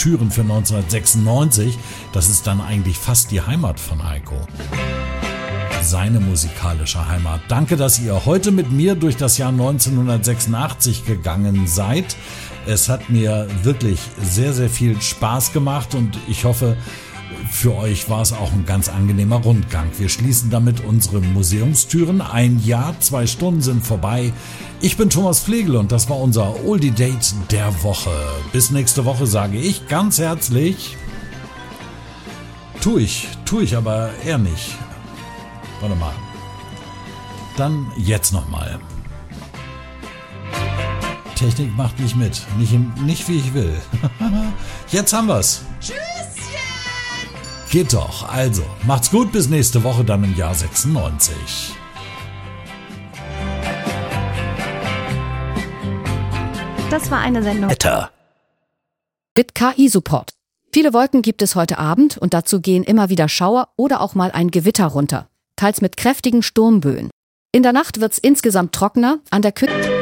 Türen für 1996. Das ist dann eigentlich fast die Heimat von Heiko. Seine musikalische Heimat. Danke, dass ihr heute mit mir durch das Jahr 1986 gegangen seid. Es hat mir wirklich sehr, sehr viel Spaß gemacht und ich hoffe, für euch war es auch ein ganz angenehmer Rundgang. Wir schließen damit unsere Museumstüren. Ein Jahr, 2 Stunden sind vorbei. Ich bin Thomas Flegel und das war unser Oldie Date der Woche. Bis nächste Woche sage ich ganz herzlich. Tu ich aber eher nicht. Warte mal. Dann jetzt nochmal. Technik macht nicht mit. Nicht wie ich will. Jetzt haben wir's. Tschüsschen! Geht doch. Also, macht's gut. Bis nächste Woche dann im Jahr 96. Das war eine Sendung mit KI-Support. Viele Wolken gibt es heute Abend und dazu gehen immer wieder Schauer oder auch mal ein Gewitter runter. Teils mit kräftigen Sturmböen. In der Nacht wird's insgesamt trockener, an der Küste